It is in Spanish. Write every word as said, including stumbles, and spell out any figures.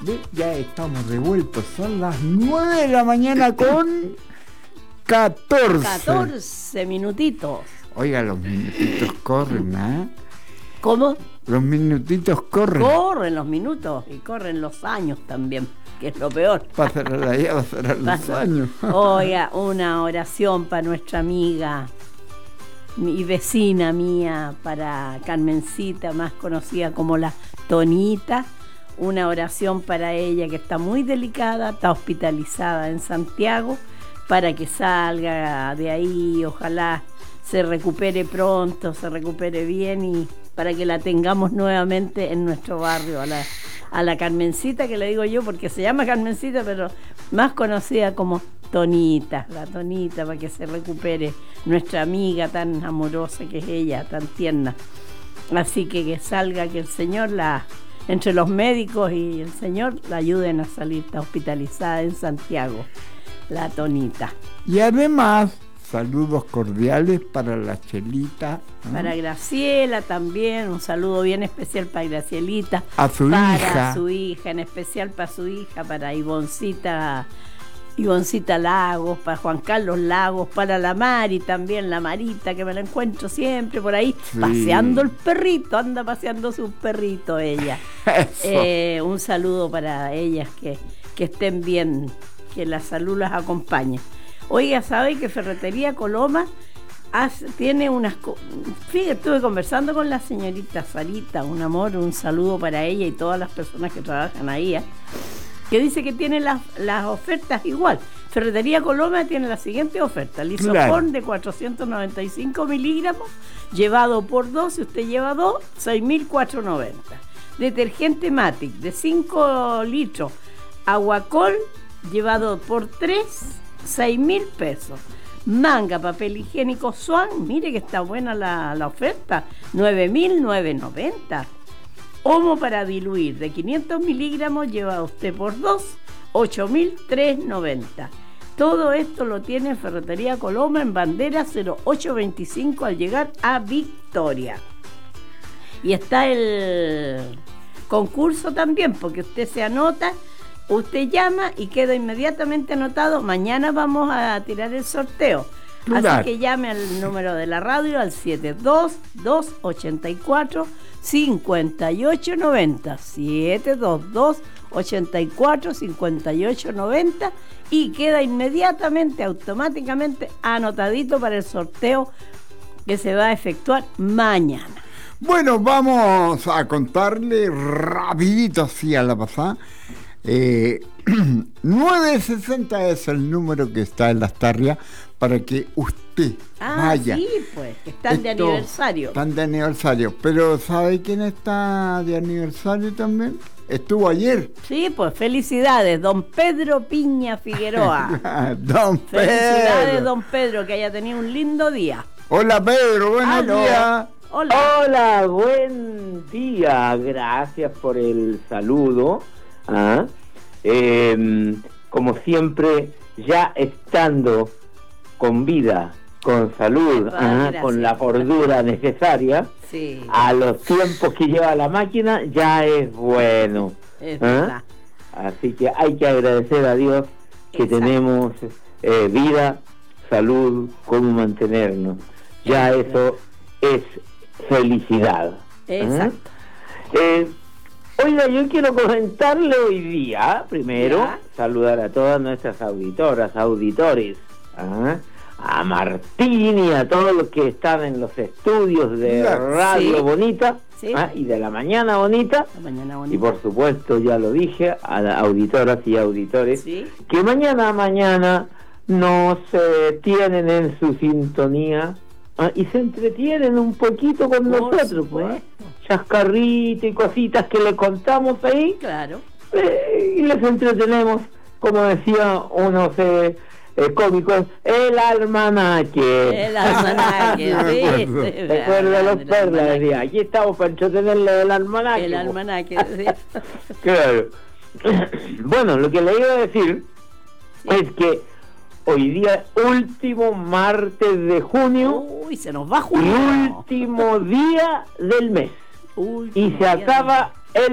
Ve, ya estamos revueltos, son las nueve de la mañana con catorce. catorce minutitos. Oiga, los minutitos corren, ¿eh? ¿Cómo? Los minutitos corren. Corren los minutos y corren los años también, que es lo peor. Pasará allá, pasarán los años. Oiga, una oración para nuestra amiga y vecina mía, para Carmencita, más conocida como la Tonita. Una oración para ella, que está muy delicada, está hospitalizada en Santiago, para que salga de ahí, ojalá se recupere pronto, se recupere bien, y para que la tengamos nuevamente en nuestro barrio, a la, a la Carmencita, que le digo yo porque se llama Carmencita, pero más conocida como Tonita, la Tonita, para que se recupere nuestra amiga tan amorosa que es ella, tan tierna. Así que que salga, que el Señor la... entre los médicos y el Señor la ayuden a salir, está hospitalizada en Santiago, la Tonita. Y además, saludos cordiales para la Chelita, ¿no? Para Graciela también, un saludo bien especial para Gracielita. A su para hija. Para su hija, en especial para su hija, para Ivoncita, Ivoncita Lagos, para Juan Carlos Lagos, para la Mari también, la Marita, que me la encuentro siempre por ahí, sí, paseando el perrito, anda paseando su perrito ella. Eh, un saludo para ellas, que, que estén bien, que la salud las acompañe. Oiga, ¿sabe que Ferretería Coloma hace, tiene unas... Fíjate, estuve conversando con la señorita Sarita, un amor, un saludo para ella y todas las personas que trabajan ahí, ¿eh? Que dice que tiene las, las ofertas igual. Ferretería Coloma tiene la siguiente oferta: Lisoform, claro, de cuatrocientos noventa y cinco miligramos, llevado por dos, si usted lleva dos, seis mil cuatrocientos noventa. Detergente Matic de cinco litros, Aguacol, llevado por tres, seis mil pesos. Manga, papel higiénico Swan, mire que está buena la, la oferta, nueve mil novecientos noventa. Omo para diluir de quinientos miligramos, lleva usted por dos, ocho mil trescientos noventa. Todo esto lo tiene en Ferretería Coloma, en Bandera cero ocho veinticinco, al llegar a Victoria. Y está el concurso también, porque usted se anota, usted llama y queda inmediatamente anotado. Mañana vamos a tirar el sorteo. Claro. Así que llame al número de la radio, al siete dos dos ocho cuatro cinco ocho nueve cero, siete dos dos ocho cuatro cinco ocho nueve cero, y queda inmediatamente, automáticamente anotadito para el sorteo que se va a efectuar mañana. Bueno, vamos a contarle rapidito así a la pasada. Eh, nueve sesenta es el número que está en Las Tarrias para que usted ah, vaya. Sí, pues, que están Esto, de aniversario. Están de aniversario. Pero ¿sabe quién está de aniversario también? Estuvo ayer. Sí, pues felicidades, don Pedro Piña Figueroa. Don Pedro. Felicidades, don Pedro, que haya tenido un lindo día. Hola, Pedro, buenos Aló. días. Hola. Hola, buen día. Gracias por el saludo. ¿Ah? Eh, como siempre, ya estando con vida, con salud, ¿ah? Con la cordura necesaria, sí, a los tiempos que lleva la máquina, ya es bueno. Es ¿Ah? verdad. Así que hay que agradecer a Dios que Exacto. tenemos eh, vida, salud, cómo mantenernos. Ya es eso es felicidad. Exacto. ¿Ah? Eh, Oiga, yo quiero comentarle hoy día, primero, ¿Ya? saludar a todas nuestras auditoras, auditores, ¿ah? a Martín y a todos los que están en los estudios de ¿Ya? Radio sí. Bonita sí. ¿ah? y de la Mañana Bonita, la Mañana Bonita, y por supuesto, ya lo dije, a las auditoras y auditores, sí. que mañana a mañana nos eh, tienen en su sintonía, ¿ah? y se entretienen un poquito con por nosotros, pues. Chascarrito y cositas que le contamos ahí, claro, eh, y les entretenemos, como decía unos eh, eh, cómicos, el almanaque. El almanaque, sí. Recuerda los perlas, decía, aquí estamos para entretenerle el almanaque. El almanaque, sí. Claro. Bueno, lo que le iba a decir sí. es que hoy día, último martes de junio, uy, se nos va junio, y último día del mes. Último y se acaba